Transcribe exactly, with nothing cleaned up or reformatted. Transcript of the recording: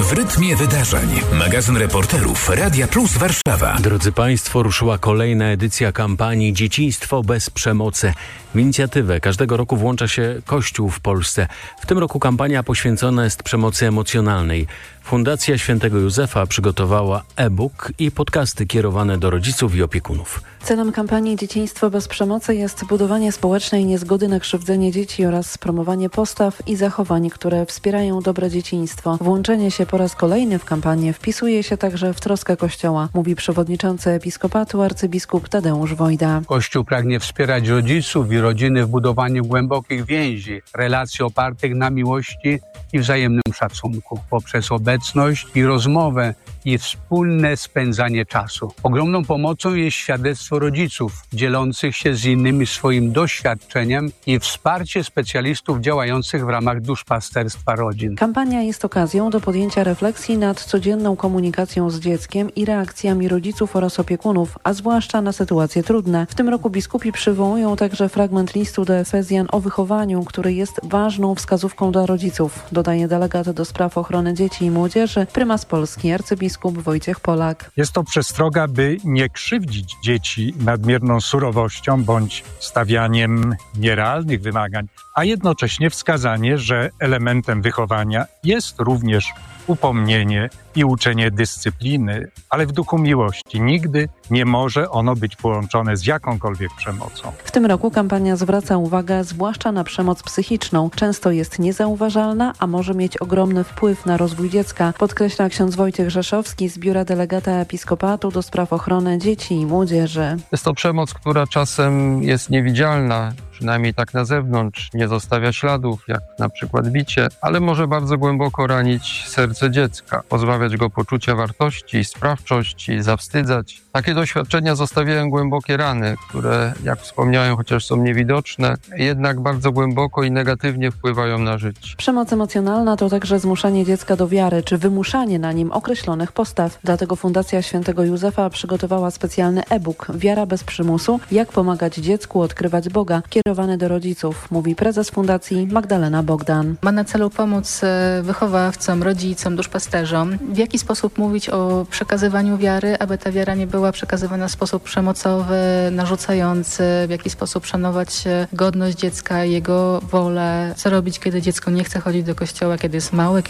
W rytmie wydarzeń. Magazyn reporterów Radia Plus Warszawa. Drodzy Państwo, ruszyła kolejna edycja kampanii Dzieciństwo bez przemocy. W inicjatywę każdego roku włącza się Kościół w Polsce. W tym roku kampania poświęcona jest przemocy emocjonalnej. Fundacja Świętego Józefa przygotowała e-book i podcasty kierowane do rodziców i opiekunów. Celem kampanii Dzieciństwo bez przemocy jest budowanie społecznej niezgody na krzywdzenie dzieci oraz promowanie postaw i zachowań, które wspierają dobre dzieciństwo. Włączenie się po raz kolejny w kampanię wpisuje się także w troskę Kościoła, mówi przewodniczący Episkopatu arcybiskup Tadeusz Wojda. Kościół pragnie wspierać rodziców i rodziny w budowaniu głębokich więzi, relacji opartych na miłości i wzajemnym szacunku, poprzez obecność i rozmowę i wspólne spędzanie czasu. Ogromną pomocą jest świadectwo rodziców, dzielących się z innymi swoim doświadczeniem i wsparcie specjalistów działających w ramach duszpasterstwa rodzin. Kampania jest okazją do podjęcia refleksji nad codzienną komunikacją z dzieckiem i reakcjami rodziców oraz opiekunów, a zwłaszcza na sytuacje trudne. W tym roku biskupi przywołują także fragment listu do Efezjan o wychowaniu, który jest ważną wskazówką dla rodziców, dodaje delegat do spraw ochrony dzieci i młodzieży, prymas Polski, arcybiskup Wojciech Polak. Jest to przestroga, by nie krzywdzić dzieci nadmierną surowością bądź stawianiem nierealnych wymagań, a jednocześnie wskazanie, że elementem wychowania jest również upomnienie i uczenie dyscypliny, ale w duchu miłości. Nigdy nie może ono być połączone z jakąkolwiek przemocą. W tym roku kampania zwraca uwagę zwłaszcza na przemoc psychiczną. Często jest niezauważalna, a może mieć ogromny wpływ na rozwój dziecka, podkreśla ksiądz Wojciech Rzeszowski z Biura Delegata Episkopatu do spraw ochrony dzieci i młodzieży. Jest to przemoc, która czasem jest niewidzialna, przynajmniej tak na zewnątrz, nie zostawia śladów, jak na przykład bicie, ale może bardzo głęboko ranić serce dziecka, pozbawiać go poczucia wartości, sprawczości, zawstydzać. Takie doświadczenia zostawiają głębokie rany, które, jak wspomniałem, chociaż są niewidoczne, jednak bardzo głęboko i negatywnie wpływają na życie. Przemoc emocjonalna to także zmuszanie dziecka do wiary, czy wymuszanie na nim określonych postaw. Dlatego Fundacja Świętego Józefa przygotowała specjalny e-book Wiara bez przymusu. Jak pomagać dziecku odkrywać Boga, kierowany do rodziców, mówi prezes Fundacji Magdalena Bogdan. Ma na celu pomóc wychowawcom, rodzicom, duszpasterzom. W jaki sposób mówić o przekazywaniu wiary, aby ta wiara nie była przekazywana w sposób przemocowy, narzucający, w jaki sposób szanować godność dziecka, jego wolę, co robić, kiedy dziecko nie chce chodzić do kościoła, kiedy jest małe,